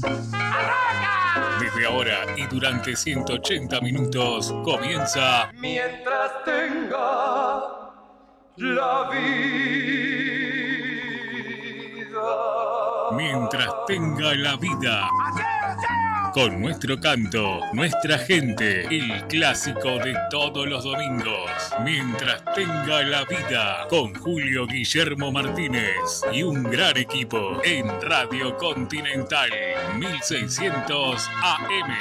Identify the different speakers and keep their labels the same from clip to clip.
Speaker 1: Desde ahora y durante 180 minutos comienza
Speaker 2: Mientras tenga la vida.
Speaker 1: Mientras tenga la vida. Con nuestro canto, nuestra gente, el clásico de todos los domingos. Mientras tenga la vida, con Julio Guillermo Martínez y un gran equipo en Radio Continental 1600 AM.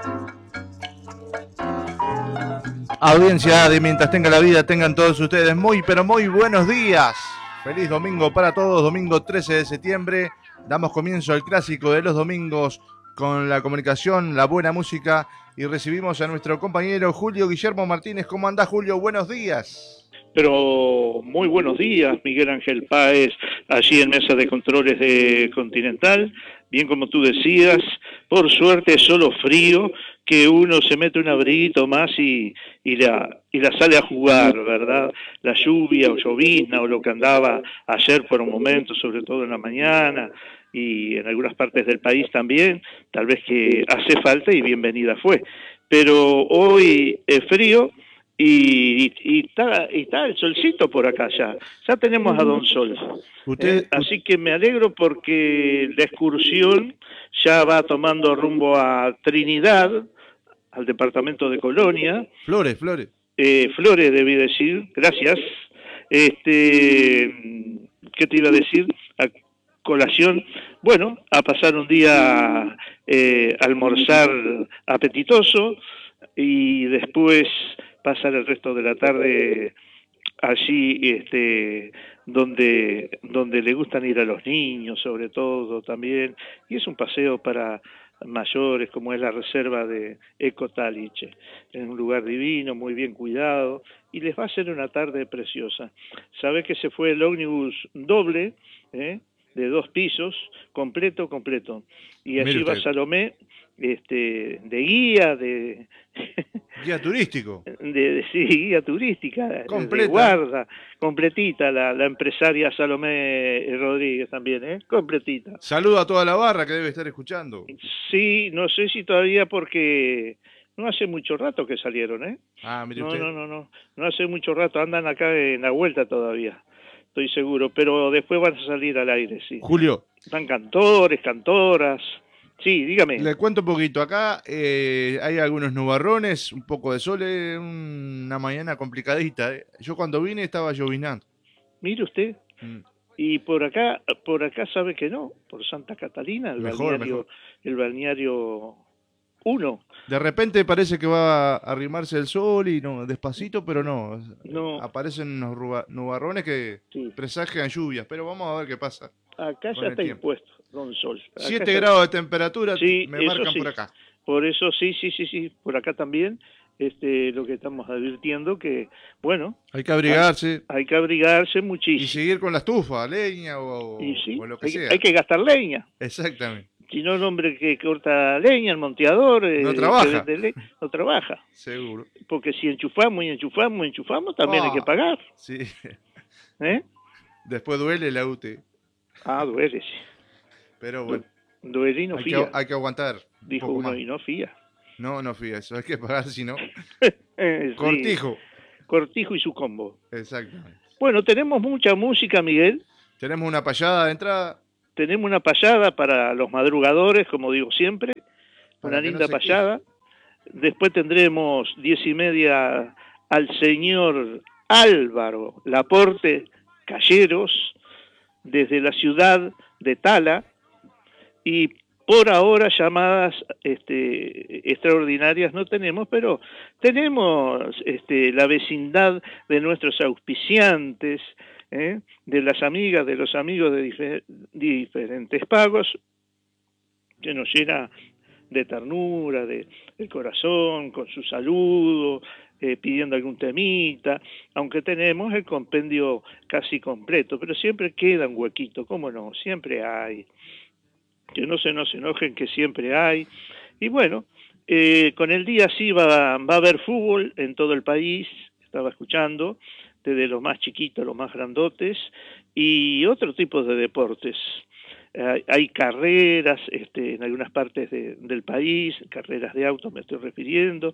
Speaker 3: Audiencia de Mientras Tenga la Vida, tengan todos ustedes muy, pero muy buenos días. Feliz domingo para todos, domingo 13 de septiembre. Damos comienzo al clásico de los domingos con la comunicación, la buena música y recibimos a nuestro compañero Julio Guillermo Martínez. ¿Cómo andás, Julio? Buenos días.
Speaker 4: Pero muy buenos días, Miguel Ángel Páez, allí en Mesa de Controles de Continental. Bien, como tú decías, por suerte solo frío, que uno se mete un abriguito más y la sale a jugar, ¿verdad? La lluvia o llovizna o lo que andaba ayer por un momento, sobre todo en la mañana y en algunas partes del país también, tal vez que hace falta y bienvenida fue. Pero hoy es frío. Y está el solcito por acá ya tenemos a Don Sol. Así que me alegro porque la excursión ya va tomando rumbo a Trinidad, al departamento de Colonia.
Speaker 3: Flores.
Speaker 4: Flores, debí decir, gracias. ¿Qué te iba a decir? A colación, bueno, a pasar un día almorzar apetitoso y después pasar el resto de la tarde allí donde le gustan ir a los niños sobre todo también, y es un paseo para mayores como es la reserva de Ecotaliche, en un lugar divino, muy bien cuidado, y les va a ser una tarde preciosa. Sabe que se fue el ómnibus doble, de 2 pisos, completo, y allí va Salomé, de guía,
Speaker 3: guía turístico.
Speaker 4: Sí, guía turística, de guarda, completita, la empresaria Salomé Rodríguez también, completita.
Speaker 3: Saludo a toda la barra que debe estar escuchando.
Speaker 4: Sí, no sé si todavía porque no hace mucho rato que salieron,
Speaker 3: mire usted.
Speaker 4: No hace mucho rato, andan acá en la vuelta todavía, estoy seguro, pero después van a salir al aire, sí.
Speaker 3: Julio.
Speaker 4: Están cantores, cantoras. Sí, dígame.
Speaker 3: Le cuento un poquito. Acá hay algunos nubarrones, un poco de sol, una mañana complicadita. Yo cuando vine estaba llovinando.
Speaker 4: Mire usted. Y por acá sabe que no, por Santa Catalina,
Speaker 3: mejor.
Speaker 4: El balneario 1.
Speaker 3: De repente parece que va a arrimarse el sol y no, despacito, pero no. Aparecen unos nubarrones que presagian lluvias, pero vamos a ver qué pasa.
Speaker 4: Acá ya está impuesto, Don Sol.
Speaker 3: 7 grados de temperatura, me marcan por acá.
Speaker 4: Por eso sí, por acá también, lo que estamos advirtiendo que, bueno...
Speaker 3: Hay que abrigarse.
Speaker 4: Hay que abrigarse muchísimo.
Speaker 3: Y seguir con la estufa, leña o lo que sea.
Speaker 4: Hay que gastar leña.
Speaker 3: Exactamente.
Speaker 4: Si no, el hombre que corta leña, el monteador...
Speaker 3: no trabaja.
Speaker 4: No trabaja.
Speaker 3: Seguro.
Speaker 4: Porque si enchufamos, también hay que pagar.
Speaker 3: Sí. Después duele la UTE.
Speaker 4: Duele, sí.
Speaker 3: Pero bueno.
Speaker 4: Duele y no fía.
Speaker 3: Hay que aguantar.
Speaker 4: Dijo uno y no fía.
Speaker 3: No fía, eso hay que pagar, si no.
Speaker 4: Cortijo. Cortijo y su combo.
Speaker 3: Exactamente.
Speaker 4: Bueno, tenemos mucha música, Miguel.
Speaker 3: Tenemos una payada de entrada.
Speaker 4: Tenemos una payada para los madrugadores, como digo siempre. Una linda payada. Después tendremos 10:30 al señor Álvaro Laporte Calleros, desde la ciudad de Tala, y por ahora llamadas extraordinarias no tenemos, pero tenemos la vecindad de nuestros auspiciantes, de las amigas, de los amigos de diferentes pagos, que nos llena de ternura, del corazón, con su saludo, pidiendo algún temita, aunque tenemos el compendio casi completo, pero siempre queda un huequito, ¿cómo no? Siempre hay. Que no se nos enojen, que siempre hay. Y bueno, con el día sí va a haber fútbol en todo el país, estaba escuchando, desde los más chiquitos, los más grandotes, y otro tipo de deportes. hay carreras en algunas partes del país, carreras de autos me estoy refiriendo,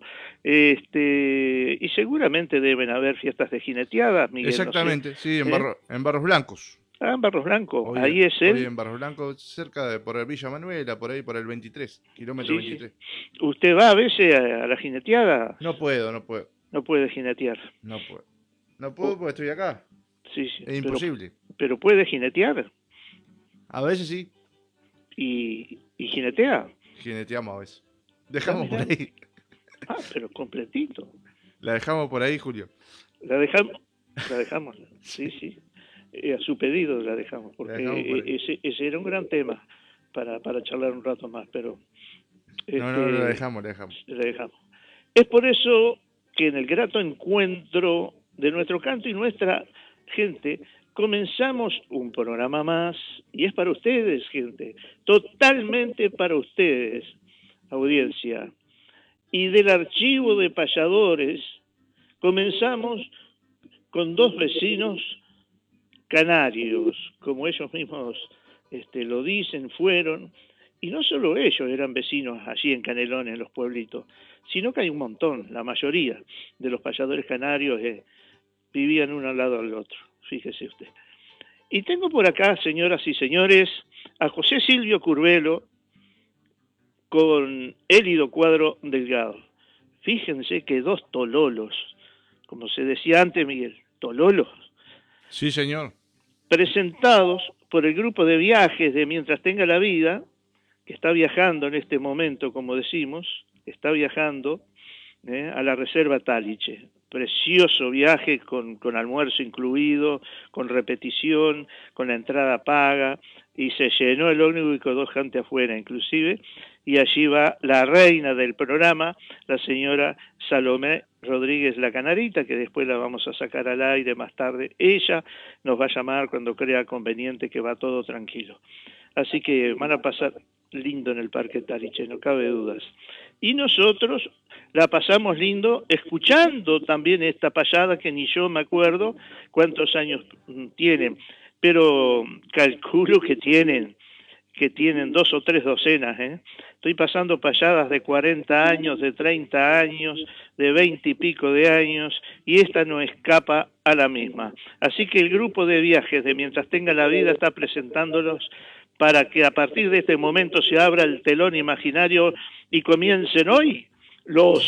Speaker 4: y seguramente deben haber fiestas de jineteadas, Miguel.
Speaker 3: Exactamente,
Speaker 4: no sé,
Speaker 3: sí, en Barros Blancos.
Speaker 4: Ah, en Barros Blancos,
Speaker 3: Hoy,
Speaker 4: ahí es
Speaker 3: hoy en Barros Blancos, cerca de por el Villa Manuela, por ahí por el 23, kilómetro
Speaker 4: sí,
Speaker 3: 23.
Speaker 4: Sí. ¿Usted va a veces a la jineteada?
Speaker 3: No puedo.
Speaker 4: No puede jinetear.
Speaker 3: No puedo porque estoy acá.
Speaker 4: Sí,
Speaker 3: Es imposible.
Speaker 4: Pero puede jinetear.
Speaker 3: A veces sí.
Speaker 4: ¿Y jinetea?
Speaker 3: Jineteamos a veces. Dejamos por ahí.
Speaker 4: Ah, pero completito.
Speaker 3: La dejamos por ahí, Julio.
Speaker 4: La dejamos. Sí. A su pedido la dejamos, porque ese era un gran tema para charlar un rato más, pero...
Speaker 3: No, la dejamos.
Speaker 4: La dejamos. Es por eso que en el grato encuentro de nuestro canto y nuestra gente, comenzamos un programa más, y es para ustedes, gente, totalmente para ustedes, audiencia. Y del archivo de payadores, comenzamos con dos vecinos canarios, como ellos mismos lo dicen, fueron, y no solo ellos eran vecinos allí en Canelones, en los pueblitos, sino que hay un montón, la mayoría de los payadores canarios vivían uno al lado del otro, fíjese usted. Y tengo por acá, señoras y señores, a José Silvio Curvelo con Élido Cuadro Delgado. Fíjense que dos tololos, como se decía antes, Miguel, tololos.
Speaker 3: Sí, señor.
Speaker 4: Presentados por el grupo de viajes de Mientras Tenga la Vida, que está viajando en este momento, como decimos, está viajando a la Reserva Taliche. Precioso viaje con almuerzo incluido, con repetición, con la entrada paga, y se llenó el ómnibus y quedó gente afuera inclusive, y allí va la reina del programa, la señora Salomé Rodríguez La Canarita, que después la vamos a sacar al aire más tarde. Ella nos va a llamar cuando crea conveniente, que va todo tranquilo. Así que van a pasar lindo en el Parque Taliche, no cabe dudas. Y nosotros la pasamos lindo escuchando también esta payada que ni yo me acuerdo cuántos años tienen, pero calculo que tienen 2 o 3 docenas, Estoy pasando payadas de 40 años, de 30 años, de 20 y pico de años, y esta no escapa a la misma. Así que el grupo de viajes de Mientras Tenga la Vida está presentándolos para que a partir de este momento se abra el telón imaginario y comiencen hoy los